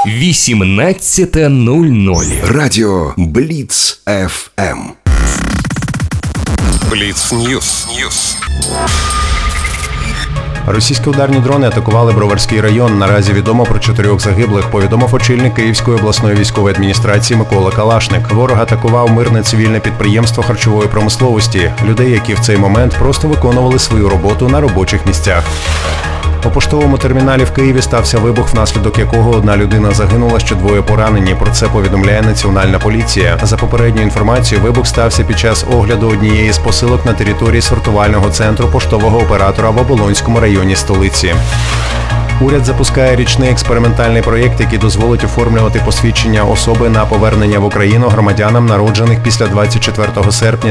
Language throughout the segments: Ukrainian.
18:00. Радіо Бліц ФМ. Бліц Ньюс. Російські ударні дрони атакували Броварський район. Наразі відомо про 4 загиблих, повідомив очільник Київської обласної військової адміністрації Микола Калашник. Ворог атакував мирне цивільне підприємство харчової промисловості. Людей, які в цей момент просто виконували свою роботу на робочих місцях. У поштовому терміналі в Києві стався вибух, внаслідок якого одна людина загинула, ще 2 поранені. Про це повідомляє Національна поліція. За попередньою інформацією, вибух стався під час огляду однієї з посилок на території сортувального центру поштового оператора в Оболонському районі столиці. Уряд запускає річний експериментальний проєкт, який дозволить оформлювати посвідчення особи на повернення в Україну громадянам, народжених після 24 серпня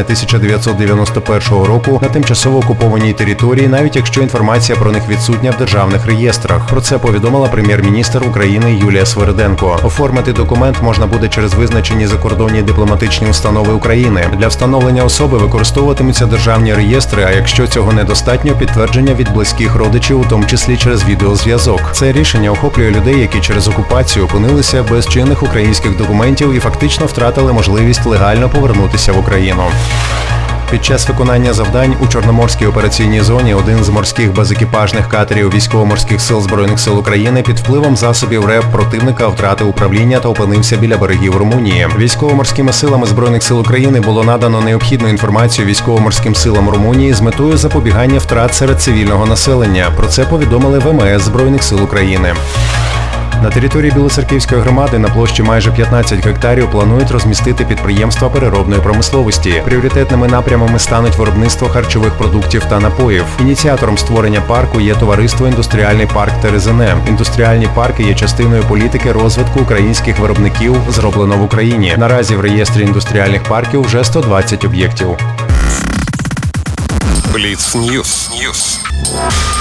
1991 року на тимчасово окупованій території, навіть якщо інформація про них відсутня в державних реєстрах. Про це повідомила прем'єр-міністр України Юлія Свериденко. Оформити документ можна буде через визначені закордонні дипломатичні установи України. Для встановлення особи використовуватимуться державні реєстри, а якщо цього недостатньо, підтвердження від близьких родичів, у тому числі через відеозв'язок. Це рішення охоплює людей, які через окупацію опинилися без чинних українських документів і фактично втратили можливість легально повернутися в Україну. Під час виконання завдань у Чорноморській операційній зоні один з морських безекіпажних катерів Військово-морських сил Збройних сил України під впливом засобів РЕБ противника втратив управління та опинився біля берегів Румунії. Військово-морськими силами Збройних сил України було надано необхідну інформацію Військово-морським силам Румунії з метою запобігання втрат серед цивільного населення. Про це повідомили ВМС Збройних сил України. На території Білоцерківської громади на площі майже 15 гектарів планують розмістити підприємства переробної промисловості. Пріоритетними напрямами стануть виробництво харчових продуктів та напоїв. Ініціатором створення парку є товариство «Індустріальний парк Терезине». Індустріальні парки є частиною політики розвитку українських виробників, зроблено в Україні. Наразі в реєстрі індустріальних парків вже 120 об'єктів. Бліц Ньюс.